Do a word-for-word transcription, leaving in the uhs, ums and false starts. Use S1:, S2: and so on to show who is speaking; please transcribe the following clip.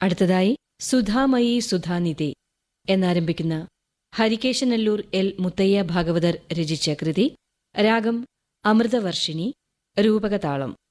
S1: അടുത്തതായി സുധാമയി സുധാനിധി എന്നാരംഭിക്കുന്ന ഹരികേശനല്ലൂർ എൽ മുത്തയ്യ ഭാഗവതർ രചിച്ച കൃതി. രാഗം അമൃതവർഷിണി, രൂപകതാളം.